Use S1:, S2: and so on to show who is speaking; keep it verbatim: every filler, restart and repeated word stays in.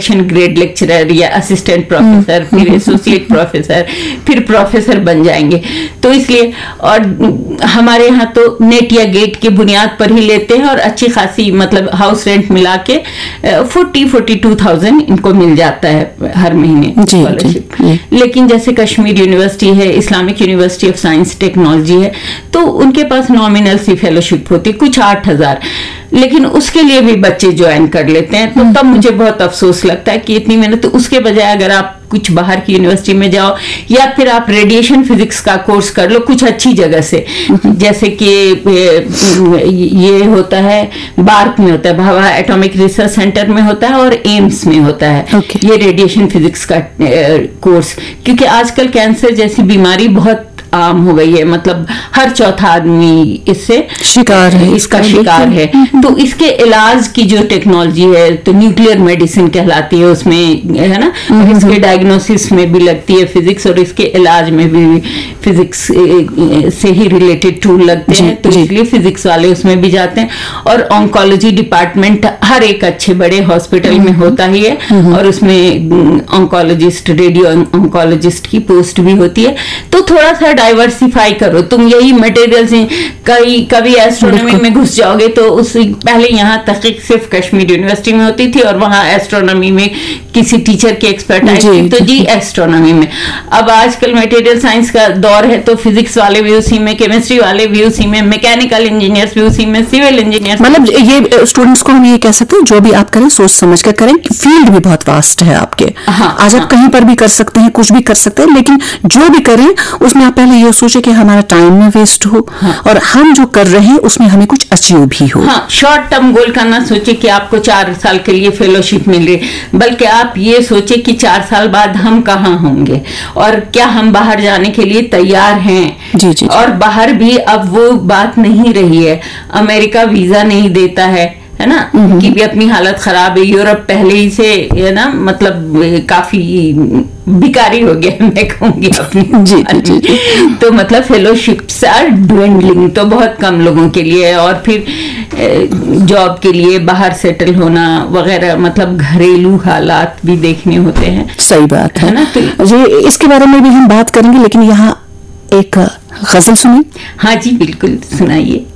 S1: Introduction grade lecturer या assistant professor, फिर associate professor, फिर प्रोफेसर बन जाएंगे। तो इसलिए, और हमारे यहाँ तो नेट या गेट की बुनियाद पर ही लेते हैं और अच्छी खासी मतलब हाउस रेंट मिला के फोर्टी फोर्टी टू थाउजेंड इनको मिल जाता है हर महीने स्कॉलरशिप। लेकिन जैसे कश्मीर यूनिवर्सिटी है, Islamic university of science technology है, तो उनके पास नॉमिनल सी फेलोशिप होती है, कुछ आठ हजार, लेकिन उसके लिए भी बच्चे ज्वाइन कर लेते हैं। तो तब मुझे बहुत अफसोस लगता है कि इतनी मेहनत, तो उसके बजाय अगर आप कुछ बाहर की यूनिवर्सिटी में जाओ या फिर आप रेडिएशन फिजिक्स का कोर्स कर लो कुछ अच्छी जगह से, जैसे कि ये होता है बार्क में होता है, भाभा एटॉमिक रिसर्च सेंटर में होता है और एम्स में होता है okay. ये रेडिएशन फिजिक्स का कोर्स, क्योंकि आजकल कैंसर जैसी बीमारी बहुत आम हो गई है, मतलब हर चौथा आदमी इससे
S2: शिकार है,
S1: इसका शिकार है। तो इसके इलाज की जो टेक्नोलॉजी है तो न्यूक्लियर मेडिसिन कहलाती है, उसमें है ना, और इसके डायग्नोसिस में भी लगती है फिजिक्स और इसके इलाज में भी फिजिक्स से ही रिलेटेड टूल लगते हैं, तो इसलिए फिजिक्स वाले उसमें भी जाते हैं। और ऑन्कोलॉजी डिपार्टमेंट हर एक अच्छे बड़े हॉस्पिटल में होता ही है और उसमें ऑन्कोलॉजिस्ट, रेडियो ऑन्कोलॉजिस्ट की पोस्ट भी होती है। तो थोड़ा सा डाइवर्सिफाई करो, तुम यही मटेरियल से कई कभी एस्ट्रोनॉमी में घुस जाओगे तो उस पहले यहाँ तहकीक सिर्फ कश्मीर यूनिवर्सिटी में होती थी और वहाँ एस्ट्रोनॉमी में किसी टीचर की एक्सपर्टाइज थी, तो जी एस्ट्रोनॉमी में। अब आजकल मटेरियल साइंस का दौर है तो फिजिक्स वाले भी उसी में, केमिस्ट्री वाले भी उसी में, मैकेनिकल इंजीनियर्स भी उसी में, सिविल इंजीनियर्स,
S2: मतलब ये स्टूडेंट्स को हम ये कह सकते हैं जो भी आप करें सोच समझ कर करें, फील्ड भी बहुत वास्ट है आपके। हाँ, आज आप हाँ, कहीं पर भी कर सकते हैं, कुछ भी कर सकते हैं, लेकिन जो भी करें उसमें आप पहले ये सोचे कि हमारा टाइम ना वेस्ट हो हाँ, और हम जो कर रहे हैं उसमें हमें कुछ अचीव भी हो।
S1: हाँ, शॉर्ट टर्म गोल का ना सोचे कि आपको चार साल के लिए फेलोशिप मिल रही, बल्कि आप ये सोचे कि चार साल बाद हम कहाँ होंगे और क्या हम बाहर जाने के लिए तैयार हैं।
S2: जी, जी,
S1: और बाहर भी अब वो बात नहीं रही है, अमेरिका वीजा नहीं देता है, है ना, कि भी अपनी हालत खराब है। यूरोप पहले ही से है ना, मतलब काफी भिकारी हो गया मैं कहूंगी अपनी
S2: जी, जी, जी।
S1: तो मतलब फेलोशिप्स आर ड्वेंडलिंग, तो बहुत कम लोगों के लिए, और फिर जॉब के लिए बाहर सेटल होना वगैरह, मतलब घरेलू हालात भी देखने होते हैं।
S2: सही बात है,
S1: है ना।
S2: तो जी इसके बारे में भी हम बात करेंगे, लेकिन यहाँ एक गजल सुनिए।
S1: हाँ जी बिल्कुल, सुनाइए।